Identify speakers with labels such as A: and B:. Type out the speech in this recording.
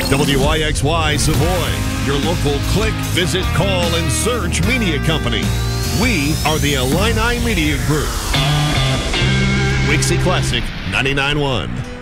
A: WIXY Savoy, your local click, visit, call, and search media company. We are the Illini Media Group. Wixie Classic 99.1.